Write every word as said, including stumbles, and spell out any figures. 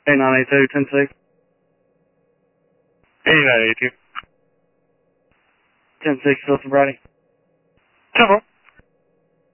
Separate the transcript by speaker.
Speaker 1: eight nine eight two, ten six.
Speaker 2: eight nine eight two.
Speaker 1: ten six, Philson Brady.
Speaker 2: ten four.